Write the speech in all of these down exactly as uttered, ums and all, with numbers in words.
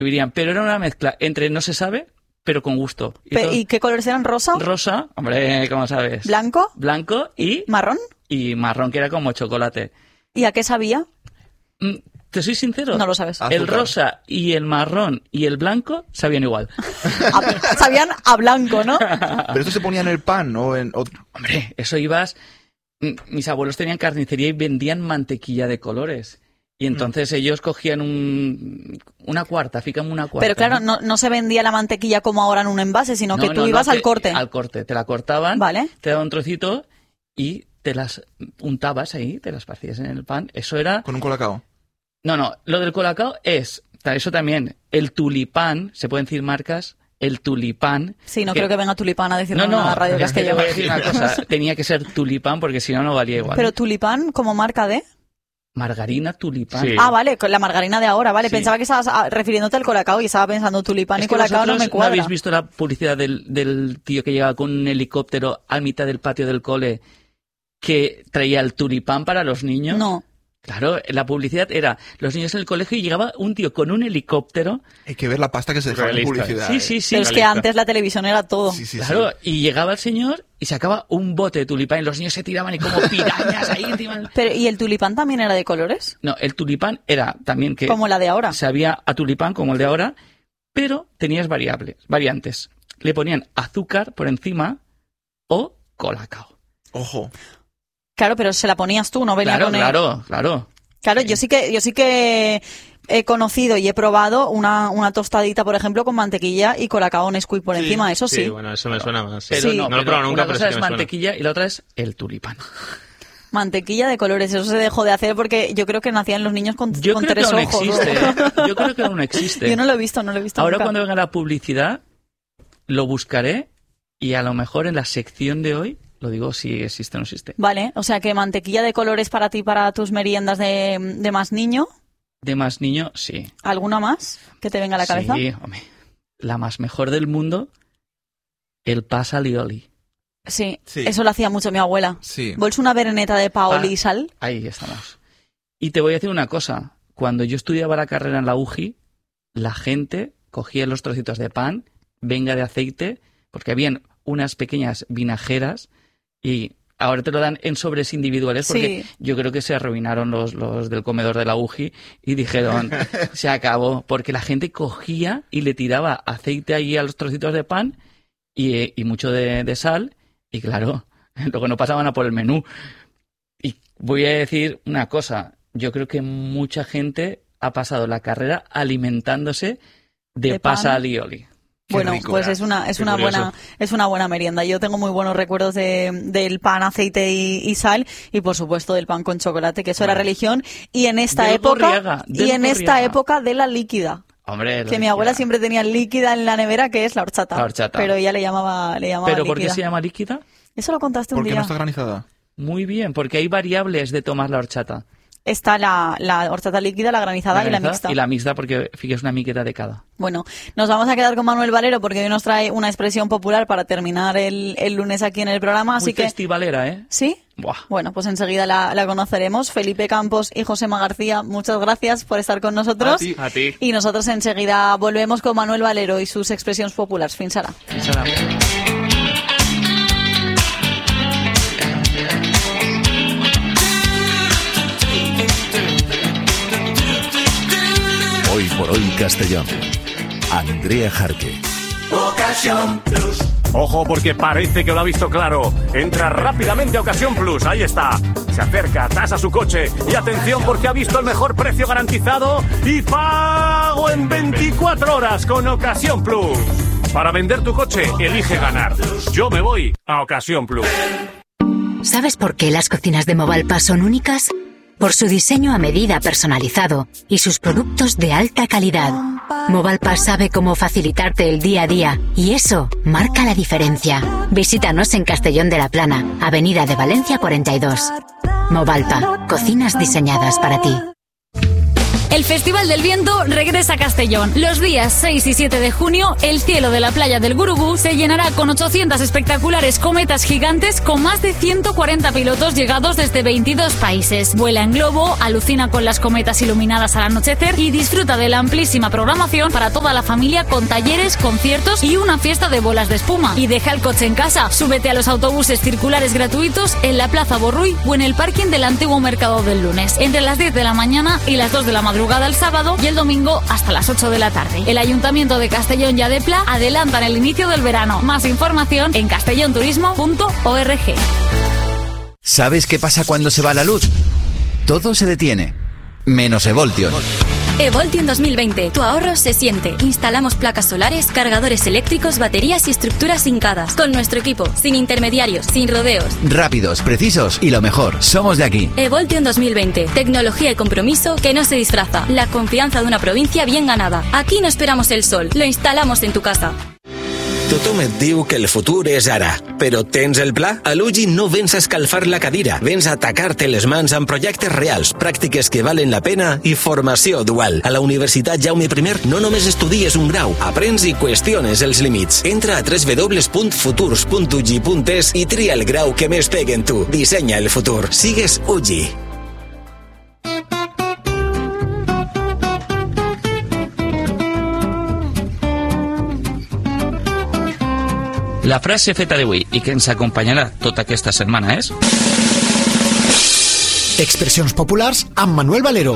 Vivirían, pero era una mezcla entre no se sabe, pero con gusto. ¿Y, Pe- ¿y qué colores eran? ¿Rosa? Rosa, hombre, ¿cómo sabes? ¿Blanco? Blanco y... ¿Marrón? Y marrón, que era como chocolate. ¿Y a qué sabía? Mm, ¿Te soy sincero? No lo sabes. El rosa y el marrón y el blanco sabían igual. A, sabían a blanco, ¿no? Pero esto se ponía en el pan o en... O... Hombre, eso ibas... Mis abuelos tenían carnicería y vendían mantequilla de colores. Y entonces mm. ellos cogían un, una cuarta, fican una cuarta. Pero claro, ¿no? No, no se vendía la mantequilla como ahora en un envase, sino no, que tú no, ibas no, al te, corte. Al corte, te la cortaban, vale. Te daban un trocito y te las untabas ahí, te las partías en el pan. Eso era... ¿Con un colacao? No, no, lo del colacao es, eso también, el tulipán, se pueden decir marcas, el tulipán. Sí, no que... creo que venga Tulipán a decirlo no, no, en la radio es que castellana. Te voy a decir una cosa, tenía que ser tulipán porque si no, no valía igual. Pero Tulipán como marca de... Margarina Tulipán. Sí. Ah, vale, con la margarina de ahora, vale. Sí. Pensaba que estabas refiriéndote al colacao y estaba pensando Tulipán es y colacao no me cuadra. ¿No habéis visto la publicidad del, del tío que llegaba con un helicóptero a mitad del patio del cole que traía el tulipán para los niños? No. Claro, la publicidad era los niños en el colegio y llegaba un tío con un helicóptero. Hay que ver la pasta que se dejaba en publicidad. Sí, sí, sí. Pero es que antes la televisión era todo. Sí, sí, claro, sí. Y llegaba el señor y sacaba un bote de tulipán y los niños se tiraban y como pirañas ahí encima. Pero, ¿y el tulipán también era de colores? No, el tulipán era también que... Como la de ahora. Sabía a tulipán como el de ahora, pero tenías variables, variantes. Le ponían azúcar por encima o colacao. Ojo. Claro, pero se la ponías tú, no venía claro, con el... Claro, claro. Claro, yo sí que yo sí que he conocido y he probado una, una tostadita, por ejemplo, con mantequilla y colacao Nesquik por sí, encima, eso sí. Sí, bueno, eso me suena más. Sí. Pero sí. no, no lo he probado nunca, una pero cosa sí que es me mantequilla suena. y la otra es el tulipán. Mantequilla de colores, eso se dejó de hacer porque yo creo que nacían los niños con, yo con creo tres que aún ojos. Existe, ¿eh? Yo creo que aún existe. Yo no lo he visto, no lo he visto Ahora nunca. cuando venga la publicidad, lo buscaré y a lo mejor en la sección de hoy lo digo si existe o no existe. Vale, o sea que mantequilla de colores para ti, para tus meriendas de, de más niño. De más niño, sí. ¿Alguna más que te venga a la cabeza? Sí, hombre. La más mejor del mundo, el pasalioli. Sí, sí, eso lo hacía mucho mi abuela. Sí. ¿Vols una bereneta de paoli Pa- y sal? Ahí estamos. Y te voy a decir una cosa. Cuando yo estudiaba la carrera en la U J I, la gente cogía los trocitos de pan, venga de aceite, porque habían unas pequeñas vinajeras y ahora te lo dan en sobres individuales porque sí. Yo creo que se arruinaron los, los del comedor de la U J I y dijeron, se acabó, porque la gente cogía y le tiraba aceite ahí a los trocitos de pan y, y mucho de, de sal y claro, luego no pasaban a por el menú. Y voy a decir una cosa, yo creo que mucha gente ha pasado la carrera alimentándose de, de pasa alioli. Qué bueno, rico, pues ¿verdad? es una es Qué una curioso. buena es una buena merienda. Yo tengo muy buenos recuerdos de, del pan, aceite y, y sal y por supuesto del pan con chocolate, que eso Bueno. era religión y en esta Del época Gorriaga, del y en esta Gorriaga. época de la líquida. Hombre, Que mi abuela siempre tenía líquida en la nevera, que es la horchata. La horchata. Pero ella le llamaba le llamaba ¿Pero por qué líquida. se llama líquida? Eso lo contaste un ¿Por qué día. no está granizada? Muy bien, porque hay variables de tomar la horchata. Está la, la horchata líquida, la granizada, La y la granizada mixta. Y la mixta, porque fíjate, es una miqueta de cada. Bueno, nos vamos a quedar con Manuel Valero porque hoy nos trae una expresión popular para terminar el, el lunes aquí en el programa. Así Muy que festivalera, ¿eh? ¿Sí? Buah. Bueno, pues enseguida la, la conoceremos. Felipe Campos y Josema García, muchas gracias por estar con nosotros. A ti. A ti. Y nosotros enseguida volvemos con Manuel Valero y sus expresiones populares. Fins ara. Será. Hoy por hoy Castellón. Andrea Jarque. Ojo porque parece que lo ha visto claro. Entra rápidamente a Ocasión Plus, ahí está. Se acerca, tasa su coche y atención porque ha visto el mejor precio garantizado y pago en veinticuatro horas con Ocasión Plus. Para vender tu coche, elige ganar. Yo me voy a Ocasión Plus. ¿Sabes por qué las cocinas de Movalpa son únicas? Por su diseño a medida personalizado y sus productos de alta calidad. Movalpa sabe cómo facilitarte el día a día y eso marca la diferencia. Visítanos en Castellón de la Plana, Avenida de Valencia cuarenta y dos. Movalpa, cocinas diseñadas para ti. El Festival del Viento regresa a Castellón. Los días seis y siete de junio, el cielo de la playa del Gurugú se llenará con ochocientas espectaculares cometas gigantes con más de ciento cuarenta pilotos llegados desde veintidós países. Vuela en globo, alucina con las cometas iluminadas al anochecer y disfruta de la amplísima programación para toda la familia con talleres, conciertos y una fiesta de bolas de espuma. Y deja el coche en casa. Súbete a los autobuses circulares gratuitos en la Plaza Borruy o en el parking del antiguo Mercado del Lunes, entre las diez de la mañana y las dos de la madrugada el sábado y el domingo hasta las ocho de la tarde. El Ayuntamiento de Castellón y Adepla adelantan el inicio del verano. Más información en castellonturismo punto org. ¿Sabes qué pasa cuando se va la luz? Todo se detiene, menos Evoltion. Evoltion dos mil veinte. Tu ahorro se siente. Instalamos placas solares, cargadores eléctricos, baterías y estructuras hincadas. Con nuestro equipo, sin intermediarios, sin rodeos. Rápidos, precisos y lo mejor, somos de aquí. Evoltion dos mil veinte. Tecnología y compromiso que no se disfraza. La confianza de una provincia bien ganada. Aquí no esperamos el sol, lo instalamos en tu casa. Tothom et diu que el futur és ara. Però tens el pla? A l'U G I no vens a escalfar la cadira, vens a atacar-te les mans amb projectes reals, pràctiques que valen la pena i formació dual. A la Universitat Jaume I no només estudies un grau, aprens i qüestiones els límits. Entra a w w w punt futurs punt u g i punt e s i tria el grau que més pegui en tu. Dissenya el futur. Sigues U G I. La frase feta d'avui i que ens acompanyarà tota aquesta setmana és... Expressions populars amb Manuel Valero.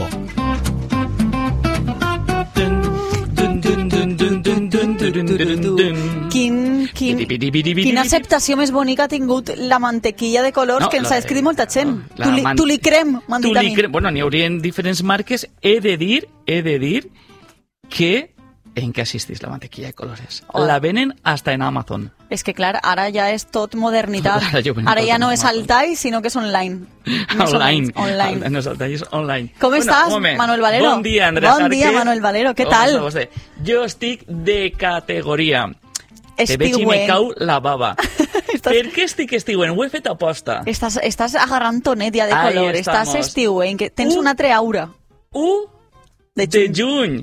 Quin, quin, quina acceptació més bonica ha tingut la mantequilla de colors no, que ens ha escrit molta gent. Tu li, man... tu li crem, m'han dit a mi. Bueno, n'hi haurien diferents marques. He de dir, he de dir que en què assistís la mantequilla de colores. Oh. La venen hasta en Amazon. És que, clar, ara ja és tot modernitat. Ara ja no és al tall, sinó que és online. Online. online. No és al tall, és online. Com bueno, estàs, moment. Manuel Valero? Bon dia, Andrea Bon Jarque. dia, Manuel Valero. Què tal? Jo estic de categoria. Estiuent. Te veig i me cau la bava. Estàs... Per què estic estiuent? Ho he fet aposta. Estàs, estàs agarrant tonet ja de Ahí color. Estàs estiuent. Que tens un... una altra aura. u de juny. De juny.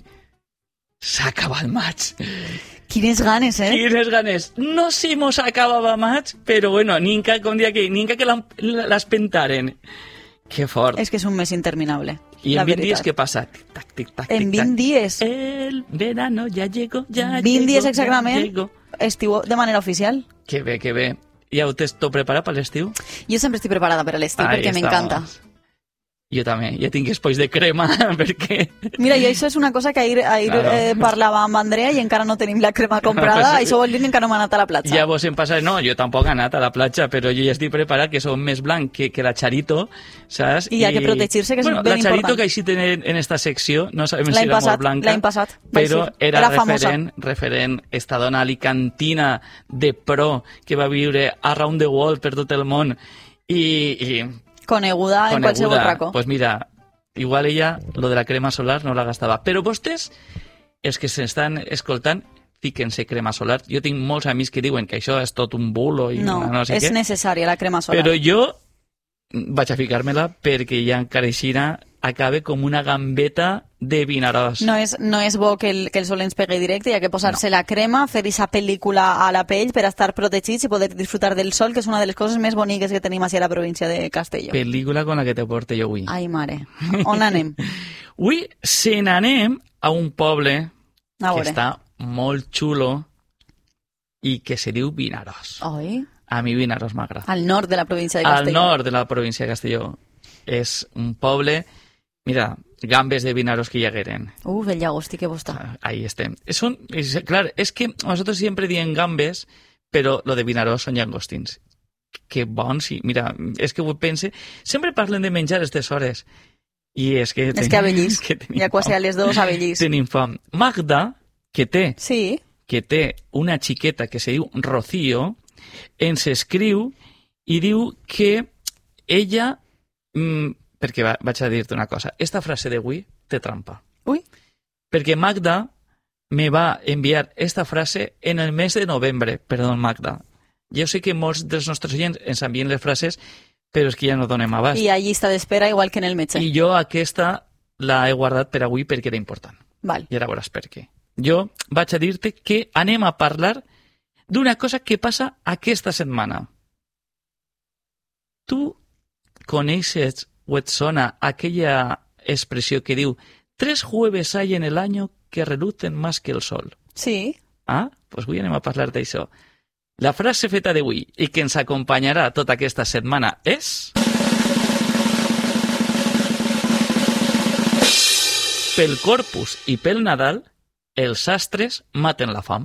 S'ha acabat maig. Quines ganes, eh? Quines ganes. No sé si mos acabava maig, però bueno, ninca, com dia que, ninca que l'espentaren. Que fort. És que és un mes interminable. I en vint dies què passa? Tic-tac, tic-tac, tic-tac. En vint dies. El verano ja llegó, ja llegó. vint dies exactament, estiu de manera oficial. Que bé, que bé. Ja ho tens tot preparat per l'estiu? Jo sempre estic preparada per l'estiu perquè m'encanta. Jo també, ja tinc espolls de crema, perquè... Mira, i això és una cosa que ahir, ahir claro. eh, parlava amb Andrea i encara no tenim la crema comprada, no, això vol dir que encara no hem anat a la platja. Ja vos em passa, no, jo tampoc he anat a la platja, però jo ja estic preparat, que som més blanc que, que la Charito, saps? I hi ha que protegir-se, que és bueno, ben important. La Charito que així tenen en esta secció, no sabem si era passat, molt blanca, l'any passat, però era, era referent, referent, esta dona alicantina de pro que va viure around the world per tot el món i... i coneguda, coneguda en qualsevol racó. Pues mira, igual ella, lo de la crema solar, no la gastava. Però vostès, els que s'estan escoltant, fiquen-se crema solar. Jo tinc molts amics que diuen que això és tot un bulo i no, no sé és què. necessària la crema solar. Però jo vaig a ficar-me-la perquè ja encara aixina acabe com una gambeta de vinaròs. No és, no és bo que el, que el sol ens pegui directe, hi ha que posar-se no. la crema, fer aquesta pel·lícula a la pell per estar protegits i poder disfrutar del sol, que és una de les coses més boniques que tenim així a la província de Castelló. Pel·lícula con la que te porte jo avui. Ai, mare. On anem? Avui se n'anem a un poble a que està molt xulo i que se diu Vinaròs. Oi? A mi Vinaròs m'agrada. Al nord de la província de Castelló. Al nord de la província de Castelló. És un poble... Mira, gambes de Vinaròs que hi hagueren. Uf, el llagosti que vostà. Ahí estem. Son, es, clar, és que nosotros siempre diem gambes, però lo de Vinaròs són llagostins. Que bons, i mira, és que ho pense... Sempre parlen de menjar a aquestes hores. I és que... És que avellís. Que ja quasi a les dos avellís. Tenim fam. Magda, que té... Sí. Que té una xiqueta que se diu Rocío, ens escriu i diu que ella... Mmm, perquè va, vaig a dir-te una cosa. Esta frase d'avui té trampa. Ui. Perquè Magda me va enviar esta frase en el mes de novembre. Perdó, Magda. Jo sé que molts dels nostres oients ens envien les frases, però és que ja no donem abast. I a llista d'espera igual que en el metge. I jo aquesta la he guardat per avui perquè era important. Val. I ara veuràs per què. Jo vaig a dir-te que anem a parlar d'una cosa que passa aquesta setmana. Tu coneixes o et sona aquella expressió que diu tres jueves hay en el año que relucen más que el sol? Sí. Ah, doncs avui anem a parlar d'això. La frase feta d'avui i que ens acompanyarà tota aquesta setmana és... Pel Corpus i pel Nadal, els sastres maten la fam.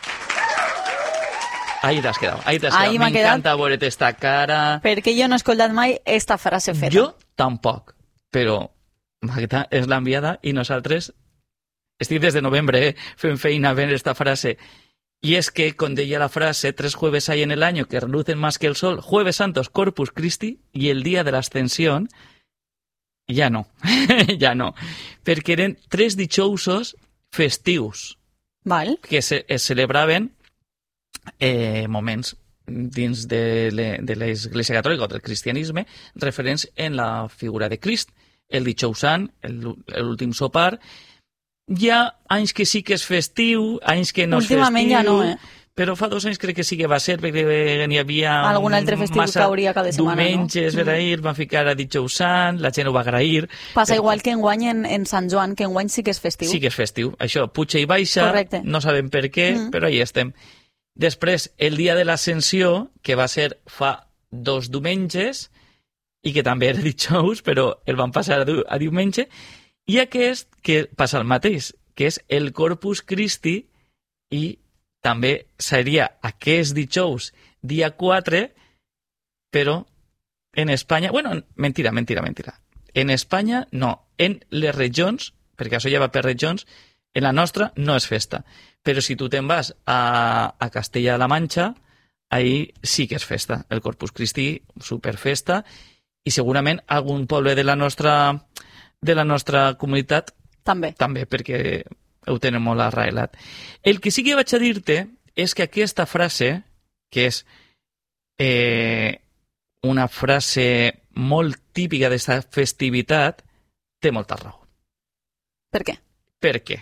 Ahí t'has quedat, ahí t'has quedat. M'encanta veure't esta cara. Perquè jo no he escoltat mai esta frase feta. Jo tampoc, però aquesta és l'enviada i nosaltres estic des de novembre eh, fent feina fent esta frase. Y es que, com deia la frase, tres jueves hay en el año que relucen más que el sol, Jueves Santos, Corpus Christi, y el día de la Ascensión, ja no, ja no, perquè eren tres dijousos festius Val. que se, es celebraven eh, moments dins de l'Església Catòlica o del cristianisme referents en la figura de Crist. El dijous sant, l'últim sopar. Hi ha anys que sí que és festiu, anys que no és festiu. Últimament ja no, eh? Però fa dos anys crec que sí que va ser, perquè n'hi havia algun altre festiu que hauria cada setmana, diumenges, no? per ahir, van ficar a dijous sant, la gent ho va agrair. Passa però... igual que enguany en, en Sant Joan, que enguany sí que és festiu. Sí que és festiu. Això, puja i baixa, correcte. No sabem per què, mm. però hi estem. Després, el dia de l'Ascensió, que va ser fa dos diumenges, i que també era dijous, però el van passar a, a diumenge, i aquest, que passa el mateix, que és el Corpus Christi, i també seria aquest dijous, dia quatre, però en Espanya... Bueno, mentira, mentira, mentira. En Espanya, no. En les regions, perquè això ja va per regions, en la nostra no és festa. Però si tu te'n vas a, a Castella-La Manxa, ahí sí que és festa. El Corpus Christi, superfesta, i segurament algun poble de la nostra, de la nostra comunitat també, també perquè ho tenen molt arrailat. El que sí que vaig a dir-te és que aquesta frase, que és eh, una frase molt típica d'aquesta festivitat, té molta raó. Per què? Per què?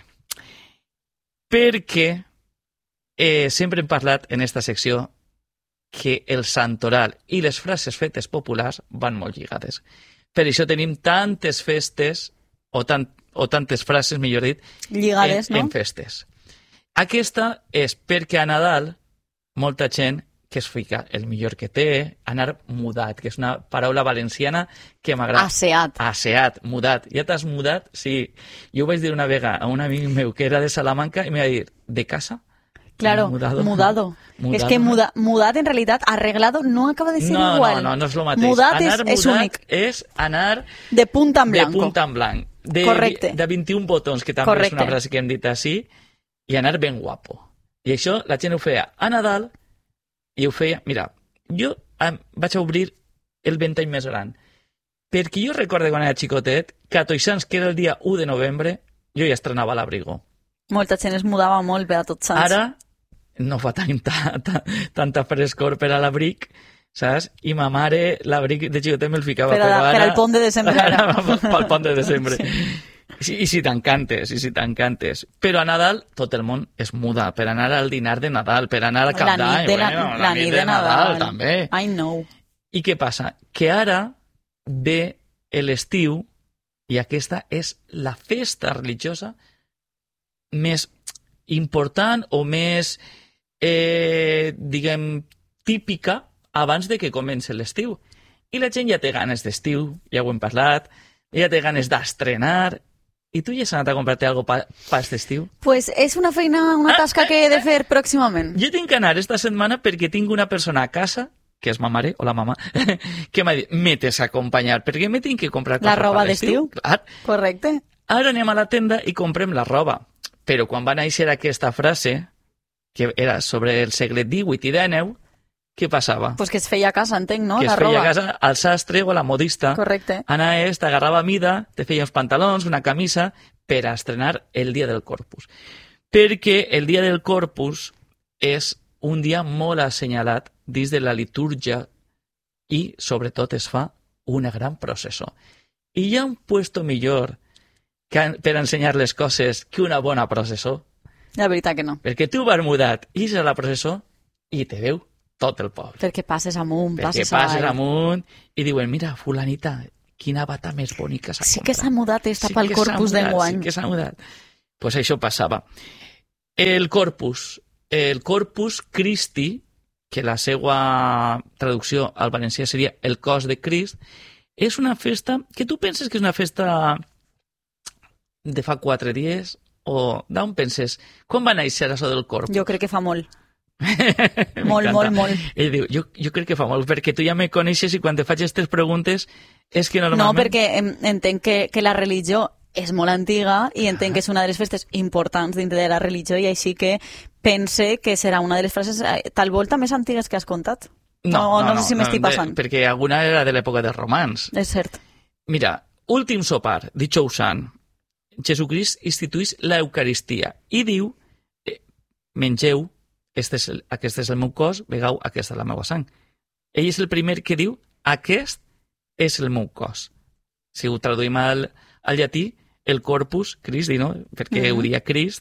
Perquè eh, sempre hem parlat en esta secció que el santoral i les frases fetes populars van molt lligades. Per això tenim tantes festes, o, tant, o tantes frases, millor dit, lligades, en, no? en festes. Aquesta és perquè a Nadal molta gent que es fica el millor que té, anar mudat, que és una paraula valenciana que m'agrada. Aseat. Aseat, mudat. Ja t'has mudat? Sí. Jo ho vaig dir una vegada a un amic meu que era de Salamanca i em va dir, ¿de casa? Claro, mudado. mudado. mudado. Es que muda, mudat en realidad, arreglado, no acaba de ser no, igual. No, no, no és el mateix. Mudat anar és, és únic. És anar... De punta en blanco. De punta en blanc. De, Correcte. De vint-i-un botons, que també Correcte. És una frase que hem dit així, i anar ben guapo. I això la gent ho feia a Nadal, i ho feia... Mira, jo em vaig a obrir el ventall més gran, perquè jo recordo quan era xicotet que a Toisans, que era el dia u de novembre, jo ja estrenava l'abrigo. Molta gent es mudava molt per a Tots Sants. Ara no fa tanta, ta, tanta frescor per a l'abric, saps? I ma mare l'abric de xicotet me'l ficava. Per, a, però ara, per al pont de desembre. Ara, pel pont de desembre. Sí. I, i si t'encantes, i si t'encantes. Però a Nadal tot el món es muda, per anar al dinar de Nadal, per anar al Cap d'Any, bueno, la, la nit de, de Nadal, Nadal també. I know. I què passa? Que ara ve l'estiu i aquesta és la festa religiosa més important o més, eh, diguem, típica abans de que comenci l'estiu. I la gent ja té ganes d'estiu, ja ho hem parlat, ja té ganes d'estrenar. I tu ja has anat a comprar-te alguna cosa pa, pas d'estiu? Pues és una feina, una tasca ah, que he de fer ah, pròximament. Jo tinc que anar esta setmana perquè tinc una persona a casa, que és ma mare, o la mama, que m'ha dit, metes a acompanyar, perquè me tinc que comprar coses la roba d'estiu. Clar. Correcte. Ara anem a la tenda i comprem la roba. Però quan va néixer aquesta frase, que era sobre el segle divuit i dinou, què passava? Pues que es feia a casa, entenc, no? Que la es feia roba. a casa al sastre o a la modista. Correcte. Anaves, t'agarrava mida, te feia uns pantalons, una camisa, per a estrenar el dia del Corpus. Perquè el dia del Corpus és un dia molt assenyalat dins de la litúrgia i, sobretot, es fa una gran processó. I hi ha un puesto millor que, per ensenyar les coses que una bona processó. La veritat que no. Perquè tu vas mudat, i a la processó i te veu tot el poble. Perquè passes amunt, Perquè passes avall. passes amunt i diuen, mira, fulanita, quina bata més bonica s'ha Sí comprat. que s'ha mudat esta Sí pel que s'ha corpus mudat, d'enguany. Sí que s'ha mudat. Pues això passava. El corpus, el Corpus Christi, que la seva traducció al valencià seria el cos de Crist, és una festa que tu penses que és una festa de fa quatre dies o d'on penses? Quan va néixer això del corpus? Jo crec que fa molt. molt, molt, molt. Ell diu, jo, jo crec que fa molt, perquè tu ja me coneixes i quan te faig aquestes preguntes és que normalment... No, perquè em, entenc que, que la religió és molt antiga i entenc que és una de les festes importants dintre de la religió i així que pense que serà una de les frases tal volta més antigues que has contat. No, no, no sé si m'estic passant. De, perquè alguna era de l'època dels romans. És cert. Mira, últim sopar, dijous sant, Jesucrist instituïx l'Eucaristia i diu, eh, mengeu, este és el, aquest és el meu cos, vegeu, aquesta és la meva sang. Ell és el primer que diu, aquest és el meu cos. Si ho traduïm al, al llatí, el Corpus Christi, no? Perquè mm-hmm. ho dia Crist,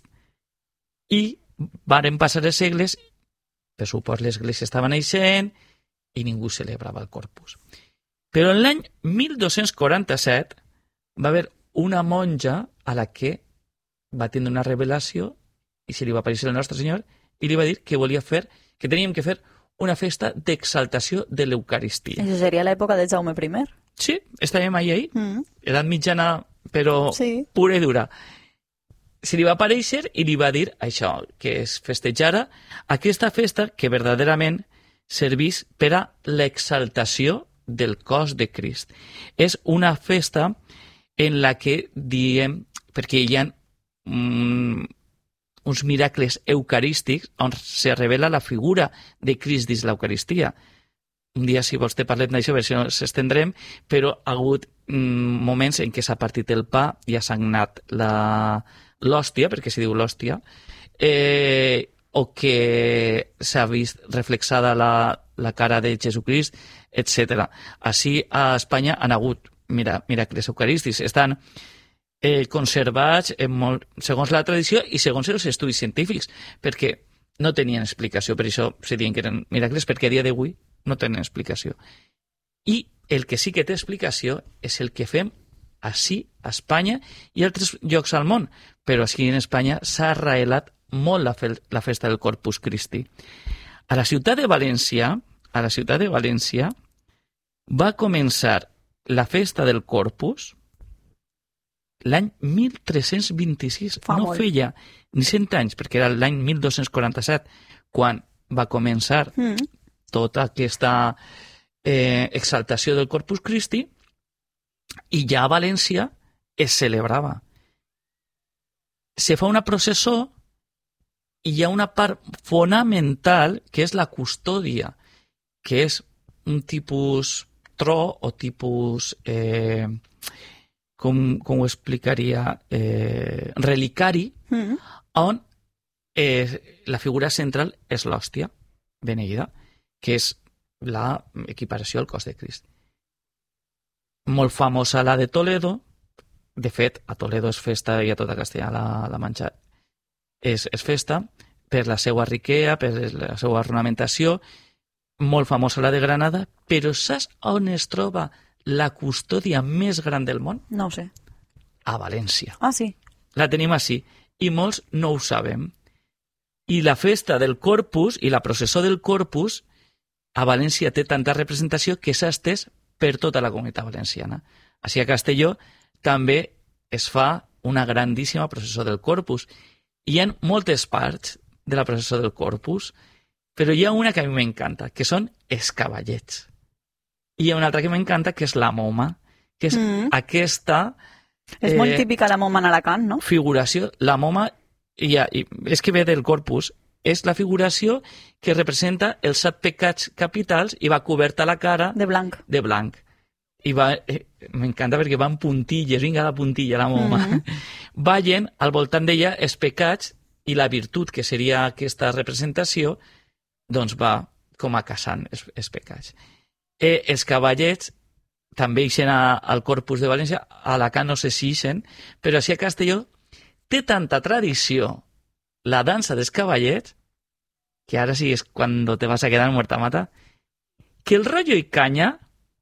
i varen passar els segles, per supòs l'església estava naixent i ningú celebrava el Corpus. Però en l'any mil dos-cents quaranta-set va haver una monja a la que va tindre una revelació i se li va aparèixer el Nostre Senyor i li va dir que volia fer, que teníem que fer una festa d'exaltació de l'Eucaristia. Això seria l'època de Jaume primer. Sí, estàvem ahí, mm. edat mitjana, però sí. pura i dura. Se li va aparèixer i li va dir això, que es festejara aquesta festa que verdaderament servís per a l'exaltació del cos de Crist. És una festa en la que diem, perquè hi ha mm, uns miracles eucarístics on se revela la figura de Crist dins l'Eucaristia. Un dia, si vols, te parlem d'això, a veure si no s'estendrem, però ha hagut mm, moments en què s'ha partit el pa i ha sagnat l'hòstia, perquè s'hi diu l'hòstia, eh, o que s'ha vist reflexada la, la cara de Jesucrist, etcètera. Així a Espanya han hagut mira, miracles eucarístics. Estan eh, conservats en molt, segons la tradició i segons els estudis científics, perquè no tenien explicació, per això se diuen que eren miracles, perquè a dia d'avui no tenen explicació. I el que sí que té explicació és el que fem així a Espanya i altres llocs al món, però així en Espanya s'ha arrailat molt la, fe la festa del Corpus Christi. A la ciutat de València, a la ciutat de València va començar la festa del Corpus l'any mil tres-cents vint-i-sis. Fa no molt. feia ni cent anys, perquè era l'any mil dos-cents quaranta-set quan va començar mm. tota aquesta eh, exaltació del Corpus Christi, i ja a València es celebrava. Se fa una processó i hi ha una part fonamental que és la custòdia, que és un tipus tro o tipus, eh, com, com ho explicaria, eh, relicari, mm. on eh, la figura central és l'hòstia beneïda, que és la equiparació al cos de Crist. Molt famosa la de Toledo. De fet, a Toledo és festa i a tota Castella la, la Manxa és, és festa per la seva riquea, per la seva ornamentació. Molt famosa la de Granada, però saps on es troba la custòdia més gran del món? No ho sé. A València. Ah, sí. La tenim així, i molts no ho sabem. I la festa del Corpus i la processó del Corpus a València té tanta representació que s'ha estès per tota la comunitat valenciana. Així a Castelló també es fa una grandíssima processó del Corpus. Hi ha moltes parts de la processó del Corpus, però hi ha una que a mi m'encanta, que són els cavallets. I hi ha una altra que m'encanta, que és la moma, que és mm. aquesta... És eh, molt típica la moma en Alacant, no? Figuració. La moma, i, i, és que ve del Corpus, és la figuració que representa els set pecats capitals i va coberta la cara... De blanc. De blanc. I va... Eh, m'encanta perquè va en puntilles, vinga la puntilla, la moma. Mm-hmm. Ballen al voltant d'ella els pecats i la virtut, que seria aquesta representació, doncs va com a caçant els, els pecats. Eh, els cavallets també ixen a, al Corpus de València, a Alacant no sé si ixen, però així a Castelló té tanta tradició la dansa dels cavallets, que ara sí és quan te vas a quedar muerta mata, que el rollo i canya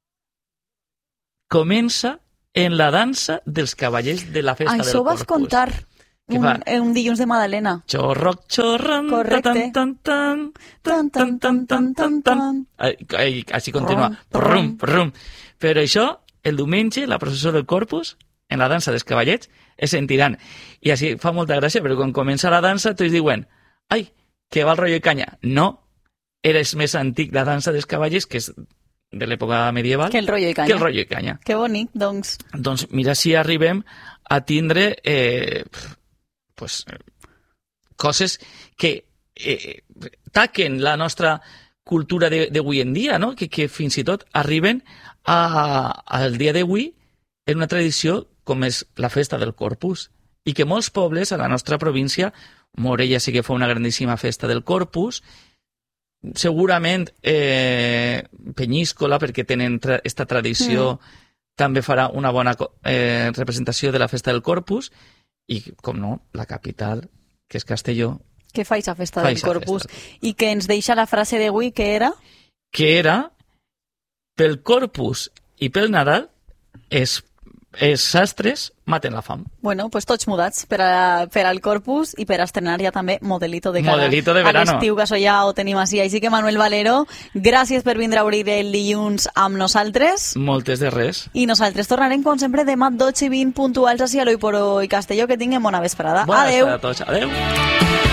comença en la dansa dels cavallers de la festa Això del Corpus. Això vas contar un, un dilluns de Madalena. Xorroc, xorran, correcte. Tan, tan, tan, tan, tan, tan, tan, tan. Així continua. Prum, prum. Però això, el diumenge, la processó del Corpus, en la dansa dels cavallets, es sentiran. I així fa molta gràcia, però quan comença la dansa, tots diuen, ai, que va el rotllo i canya. No, eres més antic la dansa dels cavallers, que és de l'època medieval, que el rotllo i canya. Que el rotllo i canya. Que bonic, doncs. Doncs mira si arribem a tindre eh, pues, coses que eh, taquen la nostra cultura d'avui en dia, no? que, que fins i tot arriben a, al dia d'avui en una tradició com és la festa del Corpus, i que molts pobles a la nostra província, Morella sí que fa una grandíssima festa del Corpus, segurament eh, Penyíscola, perquè tenen tra esta tradició, mm. també farà una bona eh, representació de la festa del Corpus, i, com no, la capital, que és Castelló. Que fa aquesta festa del Corpus. Festa. I que ens deixa la frase d'avui, que era? Que era, pel Corpus i pel Nadal, es els sastres maten la fam. Bueno, pues tots mudats per, a, per al Corpus i per estrenar ja també Modelito de cara Modelito de verano. A l'estiu, que això ja ho tenim així. Així que, Manuel Valero, gràcies per vindre a obrir el dilluns amb nosaltres. Moltes de res. I nosaltres tornarem, com sempre, demà dotze i vint puntuals així a l'Oi Poró i Castelló. Que tinguem bona vesprada. Bona Adeu. vesprada a tots. Adeu.